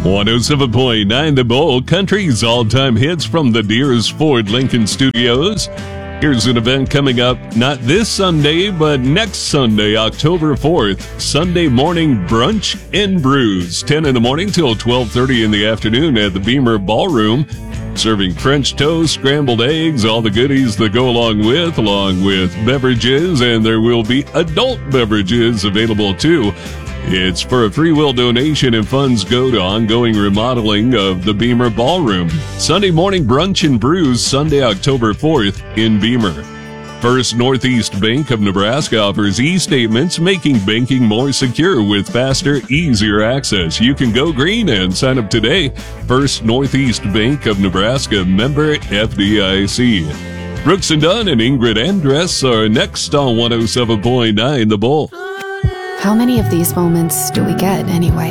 107.9 The Bull, country's all-time hits from the Deers Ford Lincoln Studios. Here's an event coming up not this Sunday, but next Sunday, October 4th. Sunday morning brunch and brews, 10 in the morning till 12:30 in the afternoon at the Beamer Ballroom. Serving French toast, scrambled eggs, all the goodies that go along with beverages, and there will be adult beverages available too. It's for a free will donation, and funds go to ongoing remodeling of the Beamer Ballroom. Sunday morning brunch and brews, Sunday, October 4th in Beamer. First Northeast Bank of Nebraska offers e-statements, making banking more secure with faster, easier access. You can go green and sign up today. First Northeast Bank of Nebraska, member FDIC. Brooks and Dunn and Ingrid Andress are next on 107.9 The Bull. How many of these moments do we get anyway?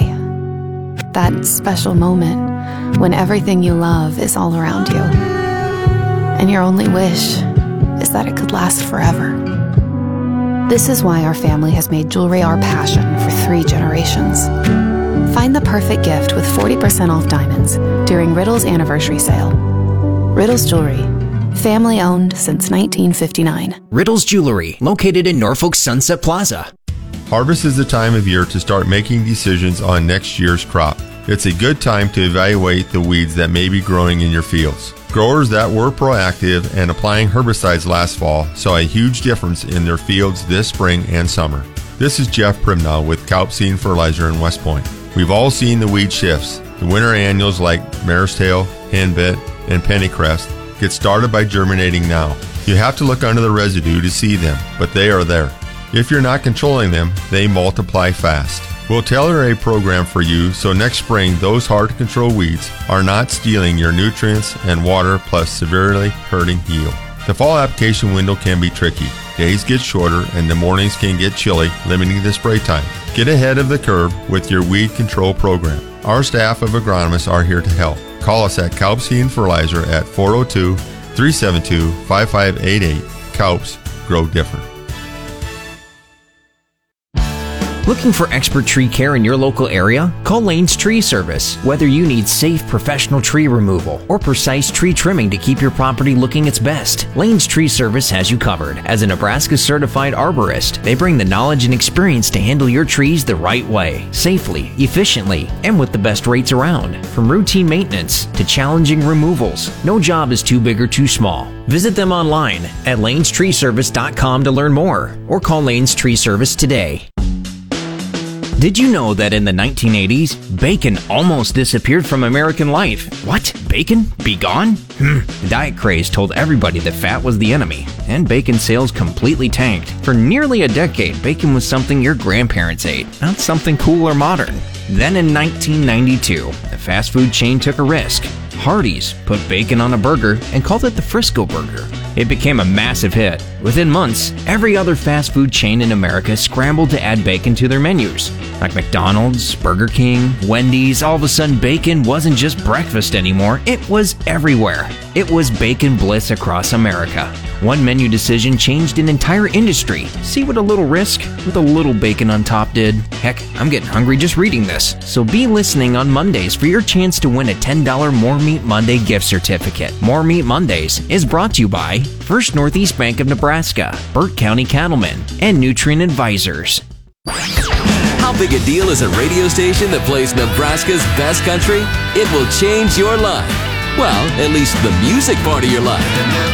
That special moment when everything you love is all around you, and your only wish is that it could last forever. This is why our family has made jewelry our passion for 3 generations. Find the perfect gift with 40% off diamonds during Riddle's anniversary sale. Riddle's Jewelry, family owned since 1959. Riddle's Jewelry, located in Norfolk Sunset Plaza. Harvest is the time of year to start making decisions on next year's crop. It's a good time to evaluate the weeds that may be growing in your fields. Growers that were proactive and applying herbicides last fall saw a huge difference in their fields this spring and summer. This is Jeff Primnow with Kaup Seed Fertilizer in West Point. We've all seen the weed shifts. The winter annuals like Mare's Tail, Henbit, and Pennycrest get started by germinating now. You have to look under the residue to see them, but they are there. If you're not controlling them, they multiply fast. We'll tailor a program for you so next spring those hard-to-control weeds are not stealing your nutrients and water, plus severely hurting yield. The fall application window can be tricky. Days get shorter and the mornings can get chilly, limiting the spray time. Get ahead of the curve with your weed control program. Our staff of agronomists are here to help. Call us at Kaup Seed Fertilizer at 402-372-5588. Kaups, grow different. Looking for expert tree care in your local area? Call Lane's Tree Service. Whether you need safe professional tree removal or precise tree trimming to keep your property looking its best, Lane's Tree Service has you covered. As a Nebraska certified arborist, they bring the knowledge and experience to handle your trees the right way, safely, efficiently, and with the best rates around. From routine maintenance to challenging removals, no job is too big or too small. Visit them online at lanestreeservice.com to learn more, or call Lane's Tree Service today. Did you know that in the 1980s, bacon almost disappeared from American life? What? Bacon? Be gone? The diet craze told everybody that fat was the enemy, and bacon sales completely tanked. For nearly a decade, bacon was something your grandparents ate, not something cool or modern. Then in 1992, the fast food chain took a risk. Hardee's put bacon on a burger and called it the Frisco Burger. It became a massive hit. Within months, every other fast food chain in America scrambled to add bacon to their menus. Like McDonald's, Burger King, Wendy's, all of a sudden bacon wasn't just breakfast anymore, it was everywhere. It was bacon bliss across America. One menu decision changed an entire industry. See what a little risk with a little bacon on top did? Heck, I'm getting hungry just reading this. So be listening on Mondays for your chance to win a $10 More Meat Monday gift certificate. More Meat Mondays is brought to you by First Northeast Bank of Nebraska, Burt County Cattlemen, and Nutrient Advisors. How big a deal is a radio station that plays Nebraska's best country? It will change your life. Well, at least the music part of your life.